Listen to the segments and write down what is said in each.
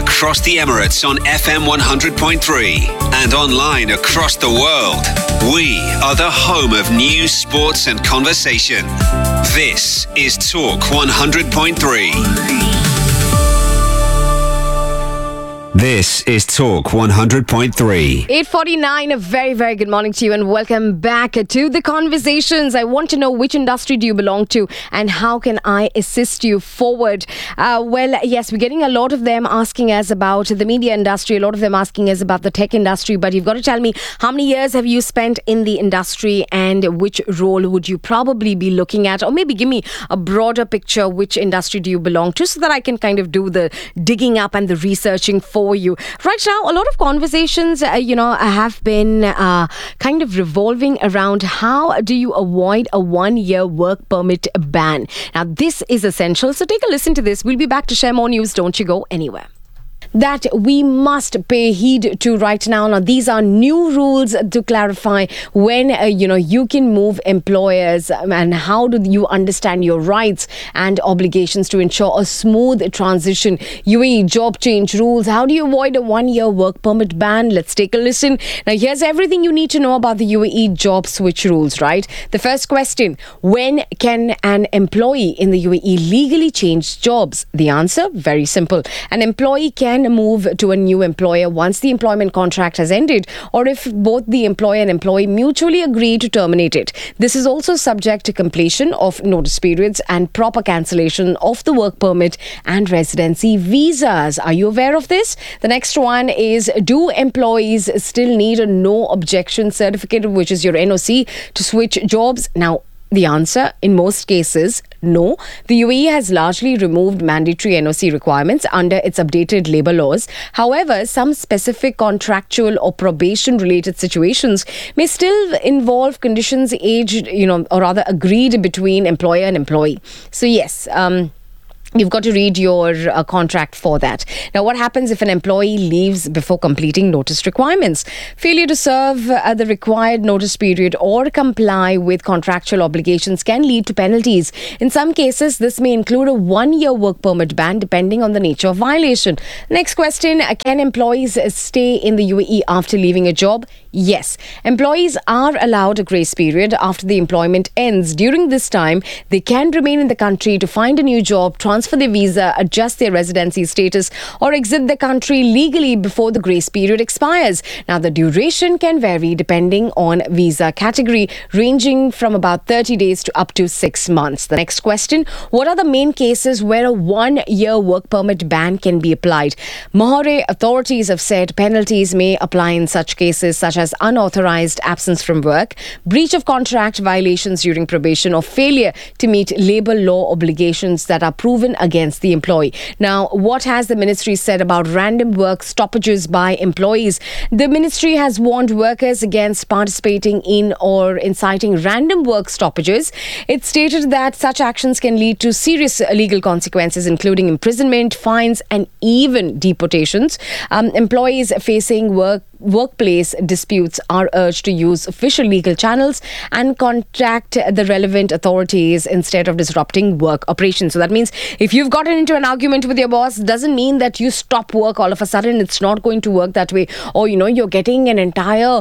across the Emirates on FM 100.3 and online across the world. We are the home of news, sports and conversation. This is Talk 100.3. This is Talk 100.3. 8:49, a very, very good morning to you and welcome back to The Conversations. I want to know which industry do you belong to and how can I assist you forward? Well, yes, we're getting a lot of them asking us about the media industry, a lot of them asking us about the tech industry, but you've got to tell me how many years have you spent in the industry and which role would you probably be looking at? Or maybe give me a broader picture, which industry do you belong to so that I can kind of do the digging up and the researching for you. Right now, a lot of conversations, have been kind of revolving around how do you avoid a 1-year work permit ban. Now, this is essential. So take a listen to this. We'll be back to share more news. Don't you go anywhere. That we must pay heed to right now. Now, these are new rules to clarify when, you can move employers and how do you understand your rights and obligations to ensure a smooth transition. UAE job change rules. How do you avoid a 1-year work permit ban? Let's take a listen. Now, here's everything you need to know about the UAE job switch rules, right? The first question, when can an employee in the UAE legally change jobs? The answer, very simple. An employee can move to a new employer once the employment contract has ended or if both the employer and employee mutually agree to terminate it. This is also subject to completion of notice periods and proper cancellation of the work permit and residency visas. Are you aware of this? The next one is, do employees still need a no objection certificate, which is your NOC, to switch jobs? Now, the answer, in most cases, no. The UAE has largely removed mandatory NOC requirements under its updated labour laws. However, some specific contractual or probation-related situations may still involve conditions agreed between employer and employee. So yes, you've got to read your contract for that. Now, what happens if an employee leaves before completing notice requirements? Failure to serve the required notice period or comply with contractual obligations can lead to penalties. In some cases, this may include a 1-year work permit ban depending on the nature of violation. Next question, can employees stay in the UAE after leaving a job? Yes. Employees are allowed a grace period after the employment ends. During this time, they can remain in the country to find a new job, transfer their visa, adjust their residency status, or exit the country legally before the grace period expires. Now, the duration can vary depending on visa category, ranging from about 30 days to up to 6 months. The next question, what are the main cases where a 1-year work permit ban can be applied? Mahore authorities have said penalties may apply in such cases such as unauthorized absence from work, breach of contract, violations during probation, or failure to meet labour law obligations that are proven against the employee. Now, what has the ministry said about random work stoppages by employees? The ministry has warned workers against participating in or inciting random work stoppages. It stated that such actions can lead to serious legal consequences, including imprisonment, fines, and even deportations. Employees facing workplace disputes are urged to use official legal channels and contact the relevant authorities instead of disrupting work operations. So that means if you've gotten into an argument with your boss, doesn't mean that you stop work all of a sudden. It's not going to work that way. Or, you're getting an entire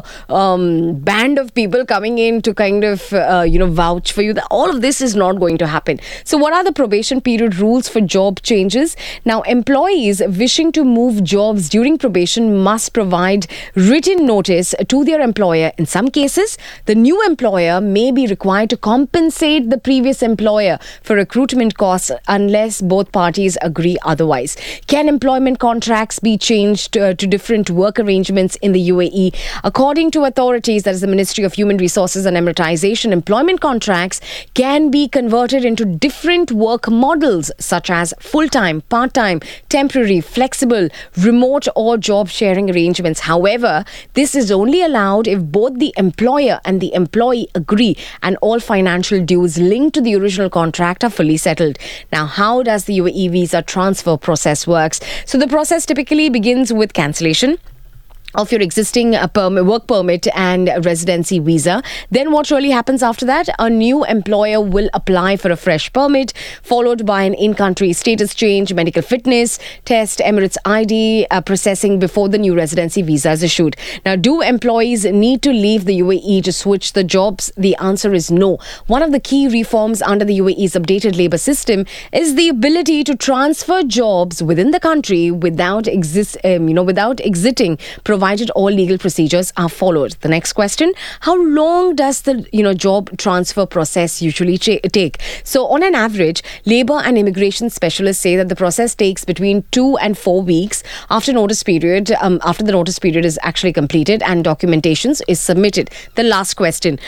band of people coming in to kind of, vouch for you. All of this is not going to happen. So what are the probation period rules for job changes? Now, employees wishing to move jobs during probation must provide written notice to their employer. In some cases, the new employer may be required to compensate the previous employer for recruitment costs unless both parties agree otherwise. Can employment contracts be changed to different work arrangements in the UAE? According to authorities, that is the Ministry of Human Resources and Emiratization, employment contracts can be converted into different work models such as full-time, part-time, temporary, flexible, remote or job sharing arrangements. However, this is only allowed if both the employer and the employee agree and all financial dues linked to the original contract are fully settled. Now, how does the UAE visa transfer process works? So the process typically begins with cancellation of your existing work permit and residency visa. Then what really happens after that? A new employer will apply for a fresh permit, followed by an in-country status change, medical fitness test, Emirates ID processing before the new residency visa is issued. Now, do employees need to leave the UAE to switch the jobs? The answer is no. One of the key reforms under the UAE's updated labour system is the ability to transfer jobs within the country without exiting, provided all legal procedures are followed. The next question: how long does the job transfer process usually take? So, on an average, labour and immigration specialists say that the process takes between 2 and 4 weeks after the notice period is actually completed and documentations is submitted. The last question: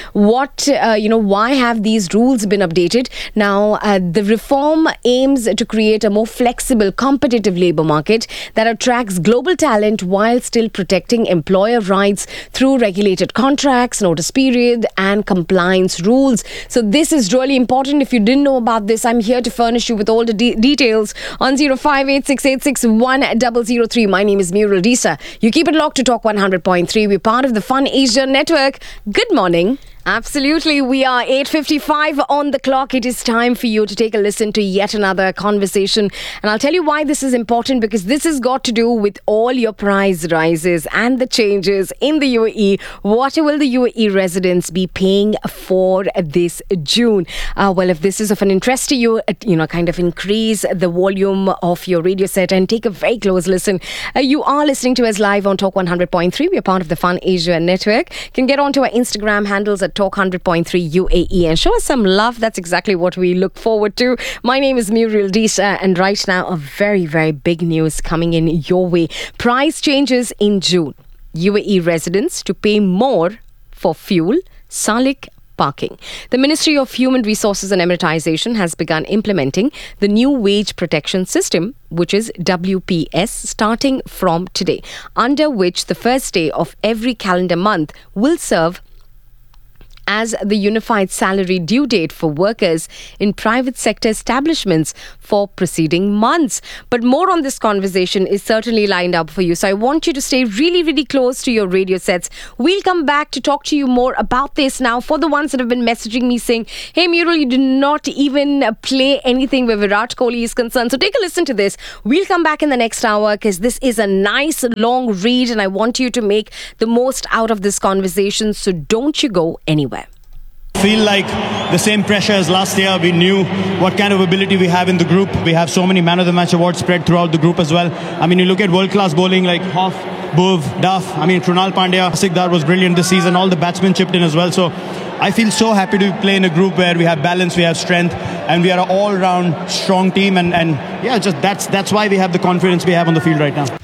why have these rules been updated? Now, the reform aims to create a more flexible, competitive labour market that attracts global talent while still protecting employer rights through regulated contracts, notice period and compliance rules. So this is really important. If you didn't know about this, I'm here to furnish you with all the details on 0586861003. My name is Muriel Disa. You keep it locked to Talk 100.3. We're part of the Fun Asia Network. Good morning. Absolutely. We are 8:55 on the clock. It is time for you to take a listen to yet another conversation. And I'll tell you why this is important, because this has got to do with all your price rises and the changes in the UAE. What will the UAE residents be paying for this June? Well, if this is of an interest to you, kind of increase the volume of your radio set and take a very close listen. You are listening to us live on Talk 100.3. We're part of the Fun Asia Network. You can get onto our Instagram handles at Talk 100.3 UAE and show us some love. That's exactly what we look forward to. My name is Muriel Disa, and right now a very, very big news coming in your way. Price changes in June. UAE residents to pay more for fuel, Salik parking. The Ministry of Human Resources and Emiratization has begun implementing the new wage protection system, which is WPS, starting from today, under which the first day of every calendar month will serve as the unified salary due date for workers in private sector establishments for preceding months. But more on this conversation is certainly lined up for you. So I want you to stay really, really close to your radio sets. We'll come back to talk to you more about this now. For the ones that have been messaging me saying, hey Muriel, you did not even play anything where Virat Kohli is concerned. So take a listen to this. We'll come back in the next hour because this is a nice long read and I want you to make the most out of this conversation. So don't you go anywhere. Feel like the same pressure as last year. We knew what kind of ability we have in the group. We have so many man of the match awards spread throughout the group as well. I mean, you look at world-class bowling like Hoff, Bhuv, Duff. I mean, Krunal Pandya, Sikdar was brilliant this season. All the batsmen chipped in as well. So I feel so happy to play in a group where we have balance, we have strength, and we are an all-round strong team. And yeah, just that's why we have the confidence we have on the field right now.